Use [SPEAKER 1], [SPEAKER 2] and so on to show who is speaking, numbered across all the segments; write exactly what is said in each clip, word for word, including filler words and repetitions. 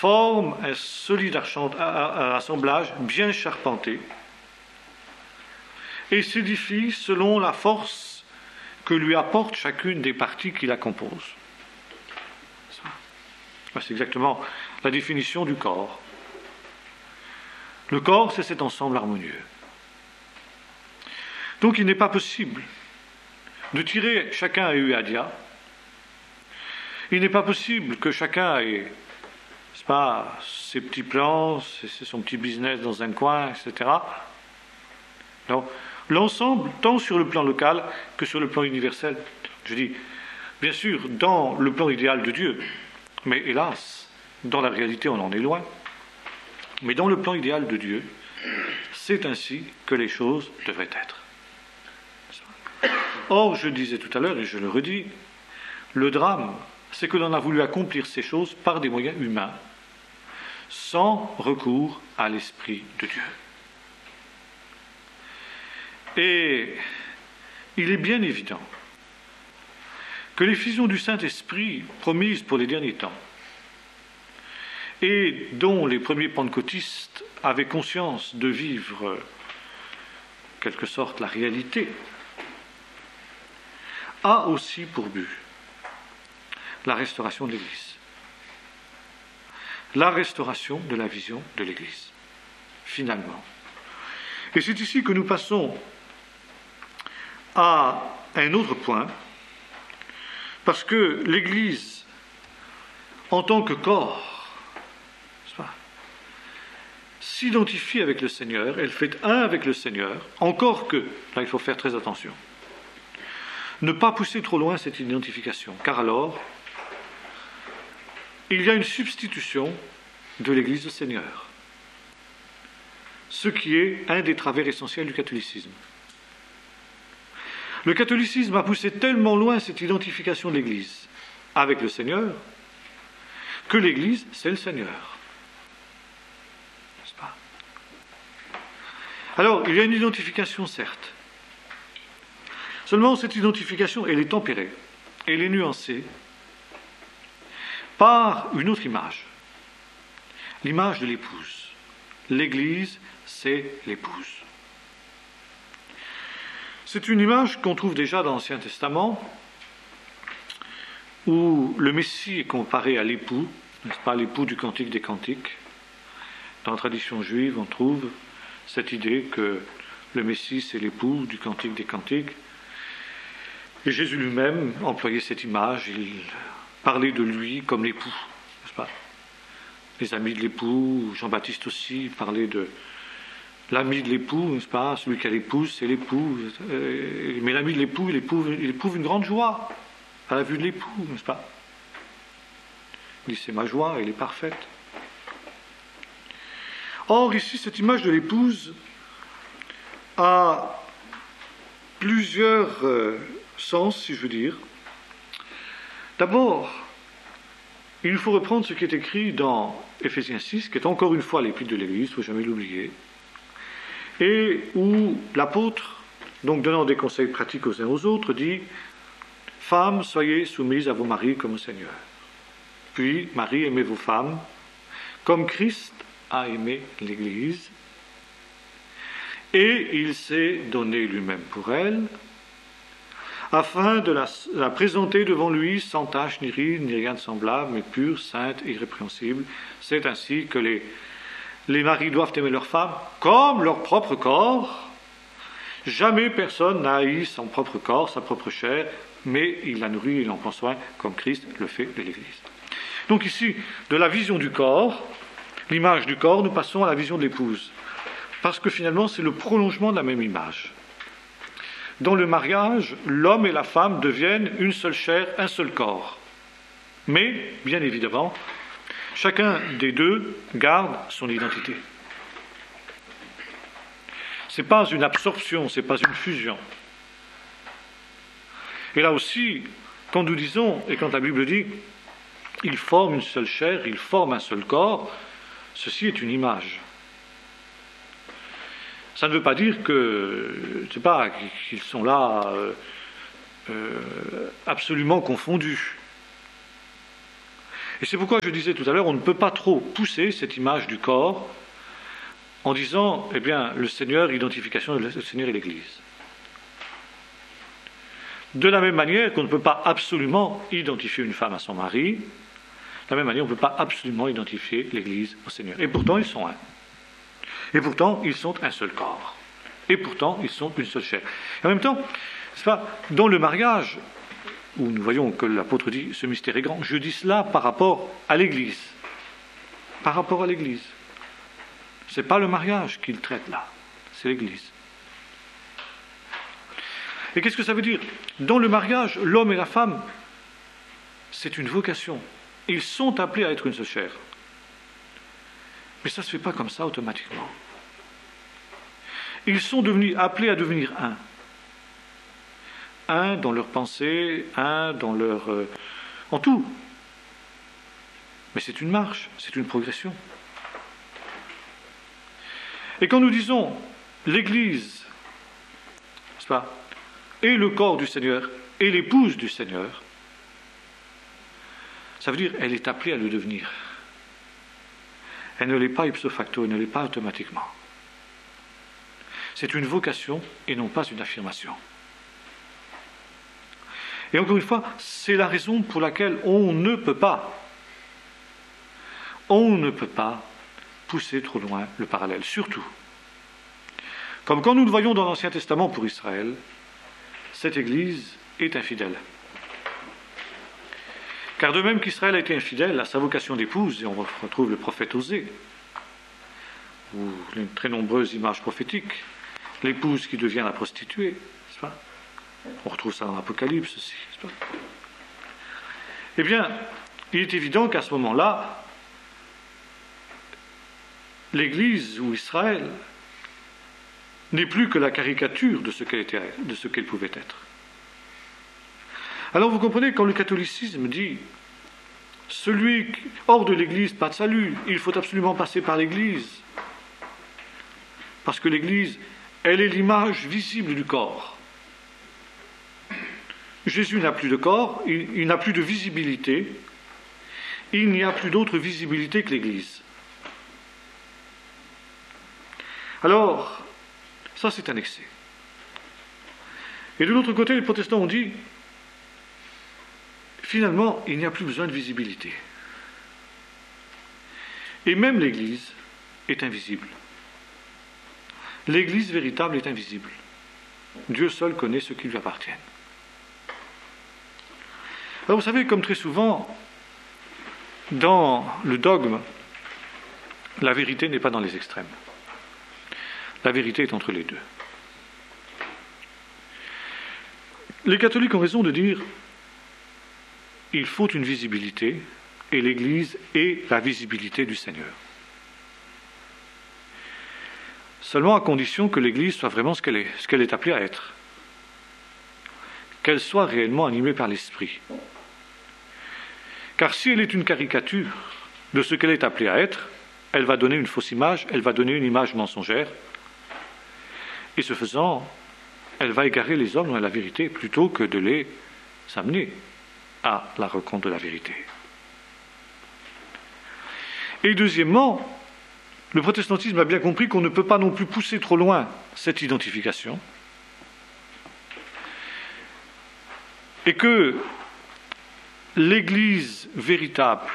[SPEAKER 1] forment un solide assemblage bien charpenté et s'édifie selon la force que lui apporte chacune des parties qui la composent. C'est exactement la définition du corps. Le corps, c'est cet ensemble harmonieux. Donc il n'est pas possible de tirer chacun à Euadia. Il n'est pas possible que chacun ait, c'est pas, ses petits plans, c'est son petit business dans un coin, et cetera. Non. L'ensemble, tant sur le plan local que sur le plan universel. Je dis, bien sûr, dans le plan idéal de Dieu, mais hélas, dans la réalité, on en est loin. Mais dans le plan idéal de Dieu, c'est ainsi que les choses devraient être. Or, je disais tout à l'heure, et je le redis, le drame, c'est que l'on a voulu accomplir ces choses par des moyens humains, sans recours à l'Esprit de Dieu. Et il est bien évident que l'effusion du Saint-Esprit promise pour les derniers temps, et dont les premiers pentecôtistes avaient conscience de vivre, en quelque sorte, la réalité, a aussi pour but la restauration de l'Église. La restauration de la vision de l'Église, finalement. Et c'est ici que nous passons à un autre point, parce que l'Église, en tant que corps, s'identifie avec le Seigneur, elle fait un avec le Seigneur, encore que, là il faut faire très attention, ne pas pousser trop loin cette identification, car alors, il y a une substitution de l'Église au Seigneur, ce qui est un des travers essentiels du catholicisme. Le catholicisme a poussé tellement loin cette identification de l'Église avec le Seigneur, que l'Église, c'est le Seigneur. N'est-ce pas ? Alors, il y a une identification, certes. Seulement, cette identification, elle est tempérée, elle est nuancée par une autre image, l'image de l'épouse. L'Église, c'est l'épouse. C'est une image qu'on trouve déjà dans l'Ancien Testament, où le Messie est comparé à l'époux, n'est-ce pas, l'époux du Cantique des Cantiques. Dans la tradition juive, on trouve cette idée que le Messie, c'est l'époux du Cantique des Cantiques. Et Jésus lui-même employait cette image, il parlait de lui comme l'époux, n'est-ce pas ? Les amis de l'époux, Jean-Baptiste aussi parlait de l'ami de l'époux, n'est-ce pas ? Celui qui a l'épouse, c'est l'époux. Mais l'ami de l'époux, il éprouve, il éprouve une grande joie à la vue de l'époux, n'est-ce pas ? Il dit, c'est ma joie, elle est parfaite. Or, ici, cette image de l'épouse a plusieurs euh, sens, si je veux dire. D'abord, il nous faut reprendre ce qui est écrit dans Éphésiens six, qui est encore une fois l'épître de l'Église, il ne faut jamais l'oublier, et où l'apôtre, donc donnant des conseils pratiques aux uns aux autres, dit « Femmes, soyez soumises à vos maris comme au Seigneur. Puis, Marie, aimez vos femmes, comme Christ a aimé l'Église, et il s'est donné lui-même pour elle, afin de la, la présenter devant lui sans tache, ni ride, ni rien de semblable, mais pure, sainte et irrépréhensible. C'est ainsi que les, les maris doivent aimer leurs femmes comme leur propre corps. Jamais personne n'a haï son propre corps, sa propre chair, mais il la nourrit et il en prend soin, comme Christ le fait de l'Église. Donc ici, de la vision du corps, l'image du corps, nous passons à la vision de l'épouse. Parce que finalement, c'est le prolongement de la même image. Dans le mariage, l'homme et la femme deviennent une seule chair, un seul corps. Mais, bien évidemment, chacun des deux garde son identité. Ce n'est pas une absorption, ce n'est pas une fusion. Et là aussi, quand nous disons, et quand la Bible dit, ils forment une seule chair, ils forment un seul corps, ceci est une image. Ça ne veut pas dire que, je sais pas, qu'ils sont là euh, euh, absolument confondus. Et c'est pourquoi je disais tout à l'heure, on ne peut pas trop pousser cette image du corps en disant, eh bien, le Seigneur, identification du Seigneur et l'Église. De la même manière qu'on ne peut pas absolument identifier une femme à son mari, de la même manière on ne peut pas absolument identifier l'Église au Seigneur. Et pourtant ils sont un. Et pourtant ils sont un seul corps. Et pourtant ils sont une seule chair. Et en même temps, c'est pas, dans le mariage, où nous voyons que l'apôtre dit ce mystère est grand, je dis cela par rapport à l'Église. Par rapport à l'Église. Ce n'est pas le mariage qu'il traite là, c'est l'Église. Et qu'est-ce que ça veut dire? Dans le mariage, l'homme et la femme, c'est une vocation. Ils sont appelés à être une seule chair. Mais ça ne se fait pas comme ça automatiquement. Ils sont devenus, appelés à devenir un. Un dans leur pensée, un dans leur... Euh, en tout. Mais c'est une marche, c'est une progression. Et quand nous disons l'Église, n'est-ce pas, et le corps du Seigneur, et l'épouse du Seigneur, ça veut dire qu'elle est appelée à le devenir. Elle ne l'est pas ipso facto, elle ne l'est pas automatiquement. C'est une vocation et non pas une affirmation. Et encore une fois, c'est la raison pour laquelle on ne peut pas, on ne peut pas pousser trop loin le parallèle, surtout. Comme quand nous le voyons dans l'Ancien Testament pour Israël, cette Église est infidèle. Car de même qu'Israël a été infidèle à sa vocation d'épouse, et on retrouve le prophète Osée, ou les très nombreuses images prophétiques, l'épouse qui devient la prostituée, n'est-ce pas? On retrouve ça dans l'Apocalypse aussi, n'est-ce pas? Eh bien, il est évident qu'à ce moment-là, l'Église ou Israël n'est plus que la caricature de ce qu'elle était, de ce qu'elle pouvait être. Alors vous comprenez, quand le catholicisme dit « celui hors de l'Église, pas de salut, il faut absolument passer par l'Église », parce que l'Église, elle est l'image visible du corps. Jésus n'a plus de corps, il, il n'a plus de visibilité, il n'y a plus d'autre visibilité que l'Église. Alors, ça c'est un excès. Et de l'autre côté, les protestants ont dit, finalement, il n'y a plus besoin de visibilité. Et même l'Église est invisible. L'Église véritable est invisible. Dieu seul connaît ce qui lui appartient. Alors vous savez, comme très souvent, dans le dogme, la vérité n'est pas dans les extrêmes. La vérité est entre les deux. Les catholiques ont raison de dire il faut une visibilité, et l'Église est la visibilité du Seigneur. Seulement à condition que l'Église soit vraiment ce qu'elle est, ce qu'elle est appelée à être. Qu'elle soit réellement animée par l'Esprit. Car si elle est une caricature de ce qu'elle est appelée à être, elle va donner une fausse image, elle va donner une image mensongère, et ce faisant, elle va égarer les hommes dans la vérité plutôt que de les amener à la rencontre de la vérité. Et deuxièmement, le protestantisme a bien compris qu'on ne peut pas non plus pousser trop loin cette identification et que l'Église véritable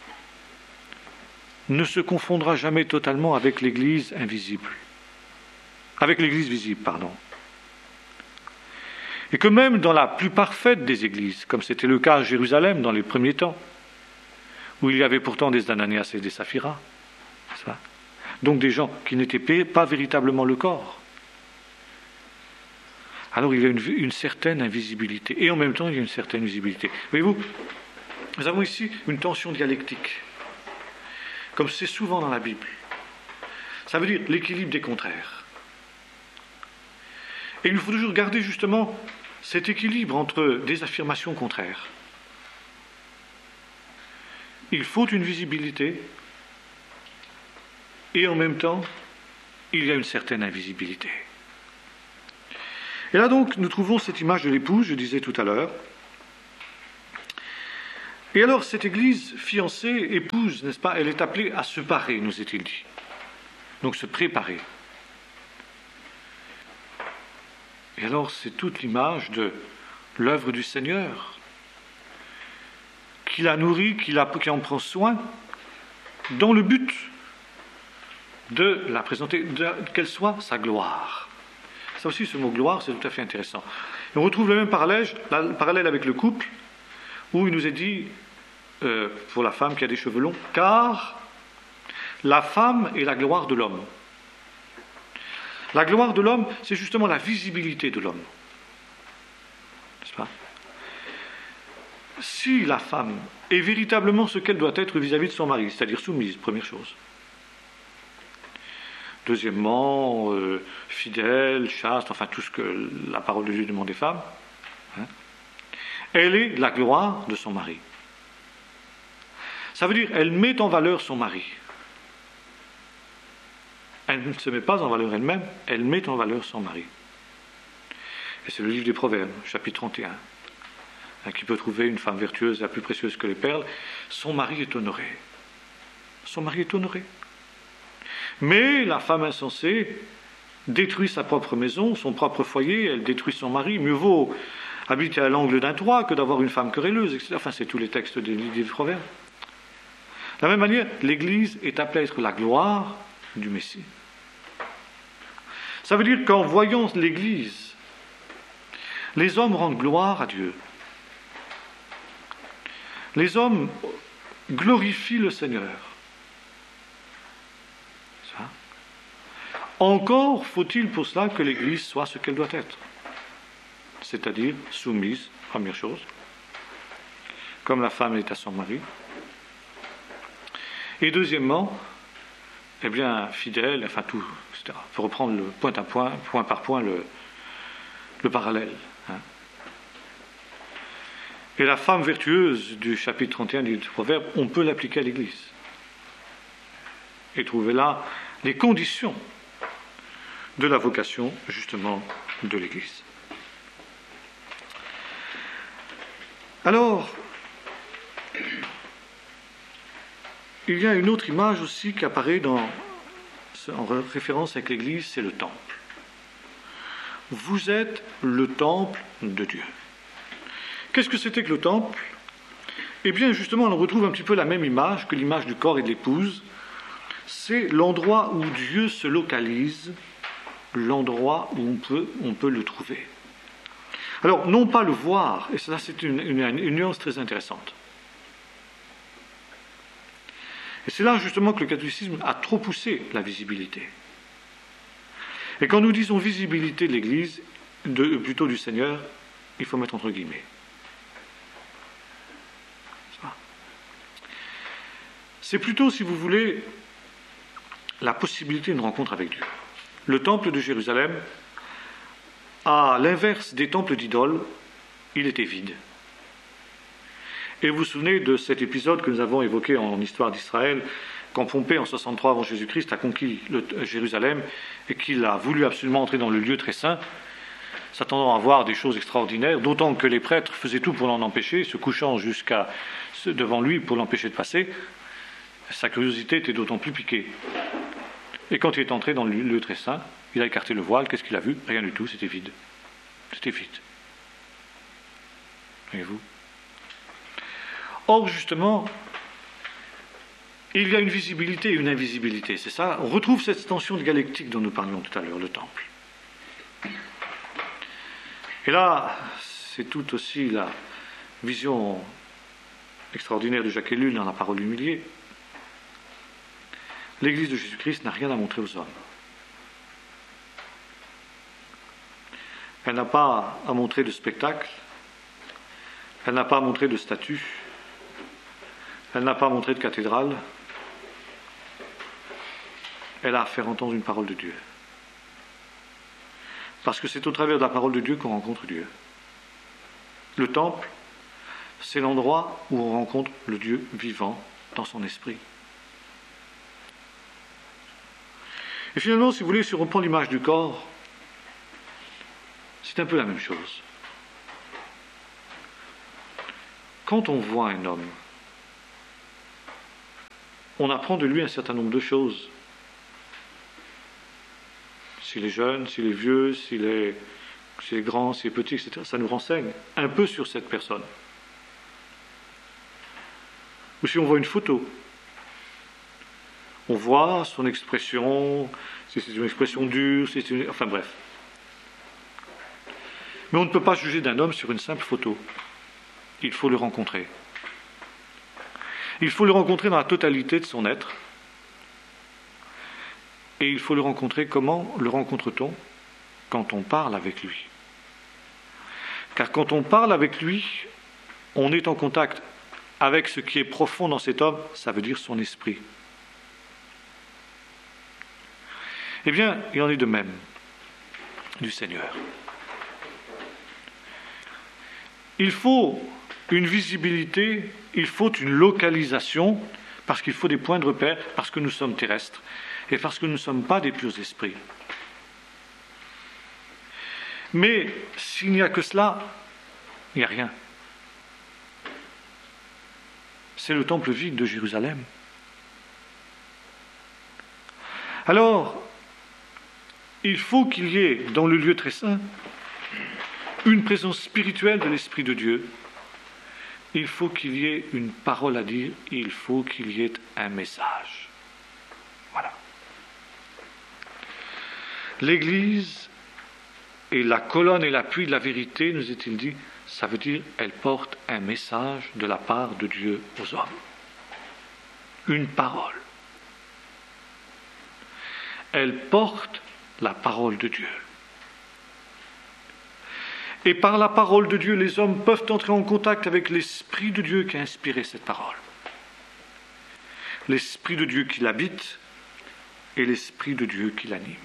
[SPEAKER 1] ne se confondra jamais totalement avec l'Église invisible, avec l'Église visible, pardon. Et que même dans la plus parfaite des églises, comme c'était le cas à Jérusalem dans les premiers temps, où il y avait pourtant des Ananias et des Saphiras, ça, donc des gens qui n'étaient pas véritablement le corps, alors il y a une, une certaine invisibilité, et en même temps il y a une certaine visibilité. Voyez-vous, nous avons ici une tension dialectique, comme c'est souvent dans la Bible. Ça veut dire l'équilibre des contraires. Et il nous faut toujours garder justement cet équilibre entre des affirmations contraires. Il faut une visibilité, et en même temps, il y a une certaine invisibilité. Et là donc, nous trouvons cette image de l'épouse, je disais tout à l'heure. Et alors, cette Église fiancée, épouse, n'est-ce pas, elle est appelée à se parer, nous est-il dit. Donc se préparer. Et alors, c'est toute l'image de l'œuvre du Seigneur, qui la nourrit, qui, la, qui en prend soin, dans le but de la présenter, de, qu'elle soit sa gloire. Ça aussi, ce mot gloire, c'est tout à fait intéressant. Et on retrouve le même parallèle, le parallèle avec le couple, où il nous est dit, euh, pour la femme qui a des cheveux longs, car la femme est la gloire de l'homme. La gloire de l'homme, c'est justement la visibilité de l'homme. N'est-ce pas ? Si la femme est véritablement ce qu'elle doit être vis-à-vis de son mari, c'est-à-dire soumise, première chose. Deuxièmement, euh, fidèle, chaste, enfin tout ce que la parole de Dieu demande des femmes, hein, elle est la gloire de son mari. Ça veut dire, elle met en valeur son mari. Elle ne se met pas en valeur elle-même, elle met en valeur son mari. Et c'est le livre des Proverbes, chapitre trente et un, hein, qui peut trouver une femme vertueuse la plus précieuse que les perles. Son mari est honoré. Son mari est honoré. Mais la femme insensée détruit sa propre maison, son propre foyer, elle détruit son mari. Mieux vaut habiter à l'angle d'un toit que d'avoir une femme querelleuse, et cetera. Enfin, c'est tous les textes des livres des Proverbes. De la même manière, l'Église est appelée à être la gloire du Messie. Ça veut dire qu'en voyant l'Église, les hommes rendent gloire à Dieu. Les hommes glorifient le Seigneur. Ça. Encore faut-il pour cela que l'Église soit ce qu'elle doit être, c'est-à-dire soumise, première chose, comme la femme est à son mari. Et deuxièmement, eh bien, fidèle, enfin tout, et cetera. Il faut reprendre le point à point, point par point, le, le parallèle. Hein. Et la femme vertueuse du chapitre trente et un du Proverbe, on peut l'appliquer à l'Église. Et trouver là les conditions de la vocation, justement, de l'Église. Alors, il y a une autre image aussi qui apparaît dans, en référence avec l'Église, c'est le temple. Vous êtes le temple de Dieu. Qu'est-ce que c'était que le temple ? Eh bien, justement, on retrouve un petit peu la même image que l'image du corps et de l'épouse. C'est l'endroit où Dieu se localise, l'endroit où on peut, on peut le trouver. Alors, non pas le voir, et ça c'est une, une, une nuance très intéressante. Et c'est là justement que le catholicisme a trop poussé la visibilité. Et quand nous disons visibilité de l'Église, de, plutôt du Seigneur, il faut mettre entre guillemets. C'est plutôt, si vous voulez, la possibilité d'une rencontre avec Dieu. Le temple de Jérusalem, à l'inverse des temples d'idoles, il était vide. Et vous vous souvenez de cet épisode que nous avons évoqué en histoire d'Israël, quand Pompée, en soixante-trois avant Jésus-Christ, a conquis le, Jérusalem et qu'il a voulu absolument entrer dans le lieu très saint, s'attendant à voir des choses extraordinaires, d'autant que les prêtres faisaient tout pour l'en empêcher, se couchant jusqu'à devant lui pour l'empêcher de passer. Sa curiosité était d'autant plus piquée. Et quand il est entré dans le lieu très saint, il a écarté le voile, qu'est-ce qu'il a vu ? Rien du tout, c'était vide. C'était vide. Voyez-vous ? Or, justement, il y a une visibilité et une invisibilité. C'est ça, on retrouve cette tension dialectique dont nous parlions tout à l'heure, le temple. Et là, c'est tout aussi la vision extraordinaire de Jacques Ellul dans la parole humiliée. L'Église de Jésus-Christ n'a rien à montrer aux hommes. Elle n'a pas à montrer de spectacle, elle n'a pas à montrer de statue, elle n'a pas à montrer de cathédrale, elle a à faire entendre une parole de Dieu. Parce que c'est au travers de la parole de Dieu qu'on rencontre Dieu. Le temple, c'est l'endroit où on rencontre le Dieu vivant dans son esprit. Et finalement, si vous voulez, si on reprend l'image du corps, c'est un peu la même chose. Quand on voit un homme, on apprend de lui un certain nombre de choses. S'il est jeune, s'il est vieux, s'il est, s'il est grand, s'il est petit, et cetera, ça nous renseigne un peu sur cette personne. Ou si on voit une photo, on voit son expression, si c'est une expression dure, si c'est une... enfin bref. Mais on ne peut pas juger d'un homme sur une simple photo. Il faut le rencontrer. Il faut le rencontrer dans la totalité de son être. Et il faut le rencontrer, comment le rencontre-t-on? Quand on parle avec lui. Car quand on parle avec lui, on est en contact avec ce qui est profond dans cet homme, ça veut dire son esprit. Eh bien, il en est de même du Seigneur. Il faut une visibilité, il faut une localisation, parce qu'il faut des points de repère, parce que nous sommes terrestres, et parce que nous ne sommes pas des purs esprits. Mais s'il n'y a que cela, il n'y a rien. C'est le temple vide de Jérusalem. Alors, il faut qu'il y ait dans le lieu très saint une présence spirituelle de l'Esprit de Dieu. Il faut qu'il y ait une parole à dire, il faut qu'il y ait un message. Voilà. L'Église est la colonne et l'appui de la vérité, nous est-il dit, ça veut dire elle porte un message de la part de Dieu aux hommes. Une parole. Elle porte la parole de Dieu. Et par la parole de Dieu, les hommes peuvent entrer en contact avec l'Esprit de Dieu qui a inspiré cette parole. L'Esprit de Dieu qui l'habite et l'Esprit de Dieu qui l'anime.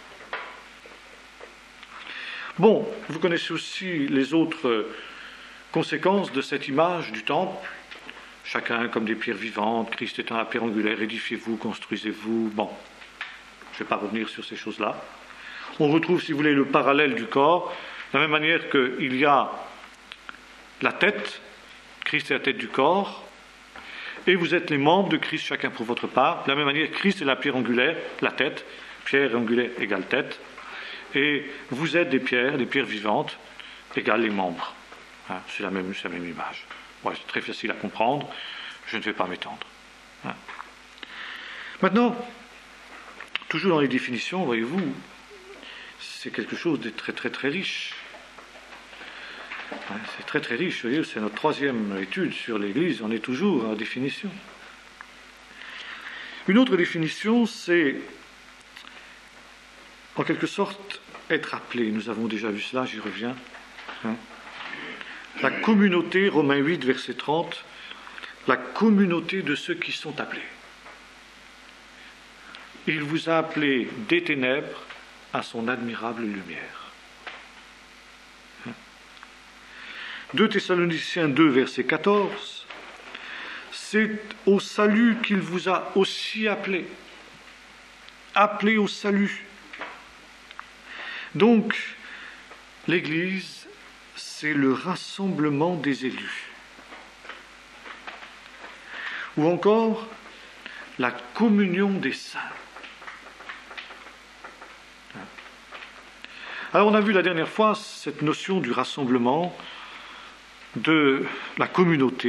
[SPEAKER 1] Bon, vous connaissez aussi les autres conséquences de cette image du temple. Chacun comme des pierres vivantes, Christ étant la pierre angulaire, édifiez-vous, construisez-vous. Bon, je ne vais pas revenir sur ces choses-là. On retrouve, si vous voulez, le parallèle du corps, de la même manière qu'il y a la tête, Christ est la tête du corps, et vous êtes les membres de Christ, chacun pour votre part. De la même manière, Christ est la pierre angulaire, la tête, pierre angulaire égale tête, et vous êtes des pierres, des pierres vivantes, égale les membres. Hein, c'est la même, c'est la même image. Ouais, c'est très facile à comprendre, je ne vais pas m'étendre. Hein. Maintenant, toujours dans les définitions, voyez-vous, c'est quelque chose de très très très riche. Hein, c'est très très riche, vous voyez, c'est notre troisième étude sur l'Église, on est toujours en définition. Une autre définition, c'est en quelque sorte être appelé. Nous avons déjà vu cela, j'y reviens. Hein. La communauté, Romains huit, verset trente, la communauté de ceux qui sont appelés. Il vous a appelé des ténèbres à son admirable lumière. deux Thessaloniciens deux, verset quatorze, c'est au salut qu'il vous a aussi appelé. Appelé au salut. Donc, l'Église, c'est le rassemblement des élus. Ou encore, la communion des saints. Alors, on a vu la dernière fois cette notion du rassemblement, de la communauté,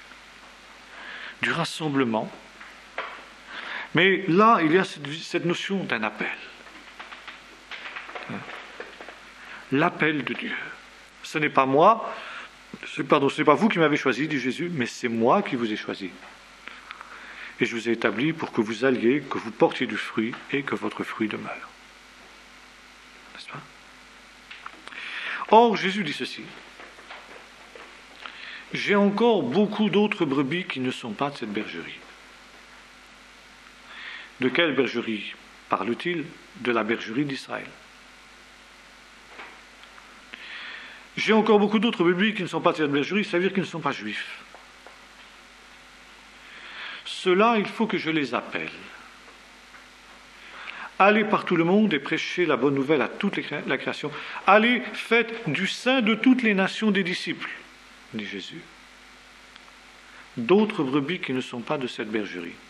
[SPEAKER 1] du rassemblement. Mais là, il y a cette, cette notion d'un appel. L'appel de Dieu. Ce n'est pas moi, c'est, pardon, ce n'est pas vous qui m'avez choisi, dit Jésus, mais c'est moi qui vous ai choisi. Et je vous ai établi pour que vous alliez, que vous portiez du fruit et que votre fruit demeure. N'est-ce pas? Or, Jésus dit ceci. J'ai encore beaucoup d'autres brebis qui ne sont pas de cette bergerie. De quelle bergerie parle-t-il? De la bergerie d'Israël. J'ai encore beaucoup d'autres brebis qui ne sont pas de cette bergerie, ça veut dire qu'ils ne sont pas juifs. Ceux-là, il faut que je les appelle. Allez par tout le monde et prêchez la bonne nouvelle à toute la création. Allez, faites du sein de toutes les nations des disciples, dit Jésus. D'autres brebis qui ne sont pas de cette bergerie.